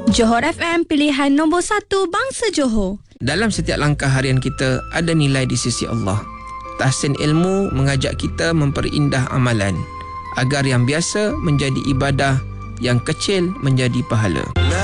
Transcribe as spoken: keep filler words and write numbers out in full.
Johor F M, pilihan nombor satu bangsa Johor. Dalam setiap langkah harian kita ada nilai di sisi Allah. Tahsin ilmu mengajak kita memperindah amalan agar yang biasa menjadi ibadah, yang kecil menjadi pahala.